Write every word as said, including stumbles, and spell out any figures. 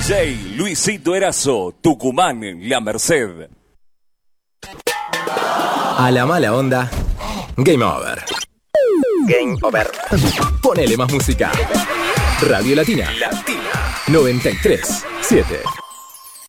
J Luisito Erazo, Tucumán, La Merced. A la mala onda, game over. Game over. Ponele más música. Radio Latina. Latina. noventa y tres siete.